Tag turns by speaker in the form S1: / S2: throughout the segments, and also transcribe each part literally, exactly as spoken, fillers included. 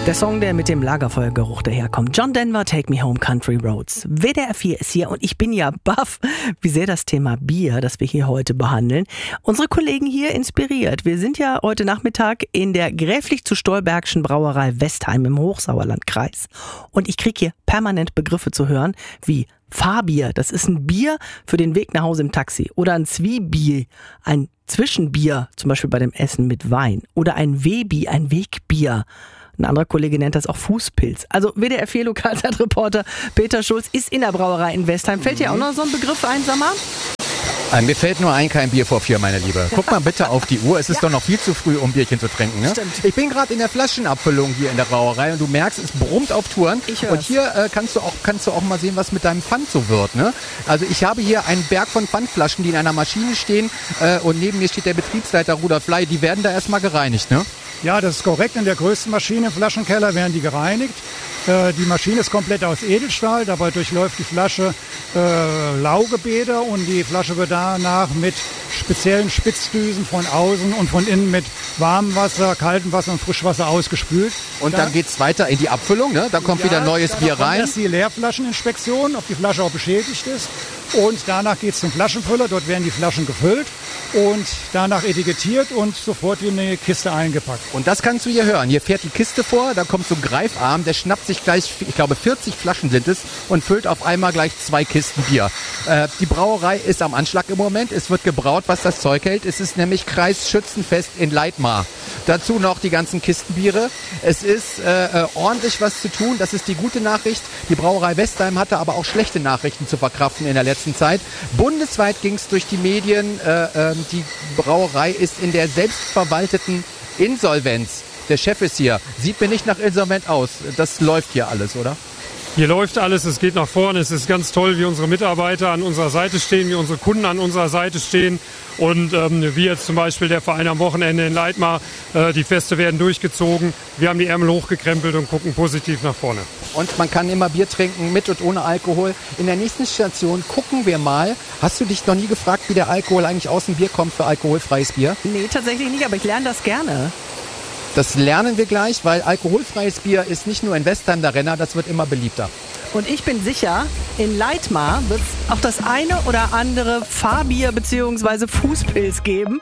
S1: Der Song, der mit dem Lagerfeuergeruch daherkommt. John Denver, Take Me Home, Country Roads. W D R vier ist hier und ich bin ja baff, wie sehr das Thema Bier, das wir hier heute behandeln, unsere Kollegen hier inspiriert. Wir sind ja heute Nachmittag in der Gräflich zu Stolbergschen Brauerei Westheim im Hochsauerlandkreis. Und ich kriege hier permanent Begriffe zu hören, wie Fahrbier, das ist ein Bier für den Weg nach Hause im Taxi. Oder ein Zwiebier, ein Zwischenbier, zum Beispiel bei dem Essen mit Wein. Oder ein Webi, ein Wegbier. Ein anderer Kollege nennt das auch Fußpilz. Also W D R vier Lokalzeitreporter Peter Schulz ist in der Brauerei in Westheim. Fällt dir auch noch so ein Begriff ein, sag mal?
S2: Äh, mir fällt nur ein, kein Bier vor vier, meine Liebe. Guck mal bitte auf die Uhr. Es ist ja. doch noch viel zu früh, um Bierchen zu trinken. Ne?
S1: Stimmt.
S2: Ich bin gerade in der Flaschenabfüllung hier in der Brauerei und du merkst, es brummt auf Touren.
S1: Ich hör's.
S2: Und hier äh, kannst, du auch, kannst du auch mal sehen, was mit deinem Pfand so wird. Ne? Also ich habe hier einen Berg von Pfandflaschen, die in einer Maschine stehen äh, und neben mir steht der Betriebsleiter Rudolf Ley. Die werden da erstmal gereinigt, ne?
S3: Ja, das ist korrekt. In der größten Maschine im Flaschenkeller werden die gereinigt. Äh, die Maschine ist komplett aus Edelstahl. Dabei durchläuft die Flasche äh, Laugebäder und die Flasche wird danach mit speziellen Spitzdüsen von außen und von innen mit warmem Wasser, kaltem Wasser und Frischwasser ausgespült.
S2: Und
S3: da,
S2: dann geht's weiter in die Abfüllung, ne? Da kommt
S3: ja,
S2: wieder neues Bier
S3: kommt
S2: rein.
S3: Erst die Leerflascheninspektion, ob die Flasche auch beschädigt ist. Und danach geht's zum Flaschenfüller. Dort werden die Flaschen gefüllt und danach etikettiert und sofort in eine Kiste eingepackt.
S2: Und das kannst du hier hören. Hier fährt die Kiste vor, da kommt so ein Greifarm, der schnappt sich gleich, ich glaube vierzig Flaschen sind es, und füllt auf einmal gleich zwei Kisten Bier. Äh, die Brauerei ist am Anschlag im Moment. Es wird gebraut, was das Zeug hält. Es ist nämlich Kreisschützenfest in Leitmar. Dazu noch die ganzen Kistenbiere. Es ist äh, ordentlich was zu tun. Das ist die gute Nachricht. Die Brauerei Westheim hatte aber auch schlechte Nachrichten zu verkraften in der letzten Zeit. Bundesweit ging es durch die Medien. Äh, äh, die Brauerei ist in der selbstverwalteten Insolvenz. Der Chef ist hier. Sieht mir nicht nach Insolvent aus. Das läuft hier alles, oder?
S4: Hier läuft alles, es geht nach vorne. Es ist ganz toll, wie unsere Mitarbeiter an unserer Seite stehen, wie unsere Kunden an unserer Seite stehen. Und ähm, wie jetzt zum Beispiel der Verein am Wochenende in Leitmar. Äh, die Feste werden durchgezogen. Wir haben die Ärmel hochgekrempelt und gucken positiv nach vorne.
S2: Und man kann immer Bier trinken, mit und ohne Alkohol. In der nächsten Station gucken wir mal. Hast du dich noch nie gefragt, wie der Alkohol eigentlich aus dem Bier kommt für alkoholfreies Bier?
S1: Nee, tatsächlich nicht, aber ich lerne das gerne.
S2: Das lernen wir gleich, weil alkoholfreies Bier ist nicht nur in Westheim der Renner, das wird immer beliebter.
S1: Und ich bin sicher, in Leitmar wird es auch das eine oder andere Fahrbier bzw. Fußpilz geben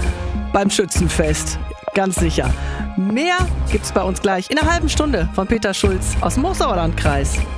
S1: beim Schützenfest. Ganz sicher. Mehr gibt's bei uns gleich in einer halben Stunde von Peter Schulz aus dem Hochsauerlandkreis.